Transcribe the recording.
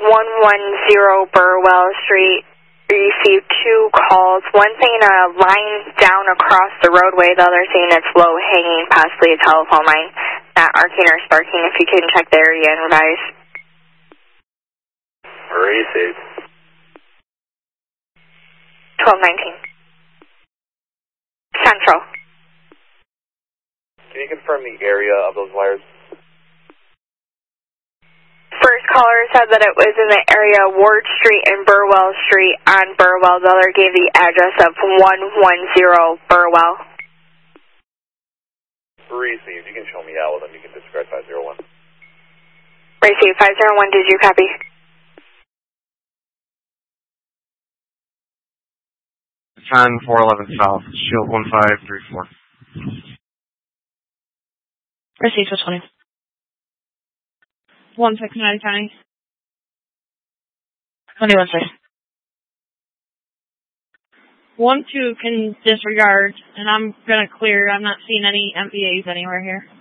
110 Burwell Street. Received 2 calls. One saying a line down across the roadway, the other saying it's low hanging, possibly a telephone line. Not arcing or sparking. If you can check the area and revise. Received. 1219. Central. Can you confirm the area of those wires? First caller said that it was in the area of Ward Street and Burwell Street on Burwell. The other gave the address of 110 Burwell. Received. You can show me out with them. You can discard 501. Received. 501, did you copy? It's on 411 South, Shield 1534. Received for 20. 169 County. 21-6. 1-2 can disregard, and I'm going to clear. I'm not seeing any MVAs anywhere here.